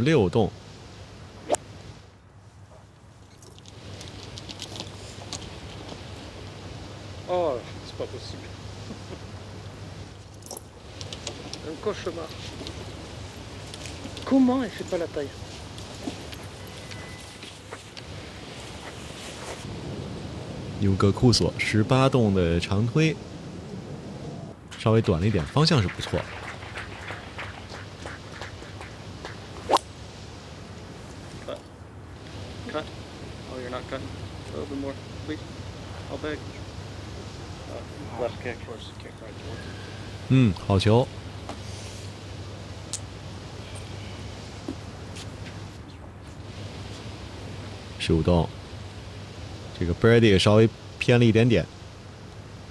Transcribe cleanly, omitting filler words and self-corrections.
16洞。 Oh, c'est pas possible. Un cauchemar. Comment elle fait pas la taille? 有个库索18洞的长推，稍微短了一点，方向是不错。 Cut. Oh, you're not cutting. A little bit more, please. I'll beg. Left kick. Of course, kick right towards it. 好球。15洞，这个 birdie 稍微偏了一点点。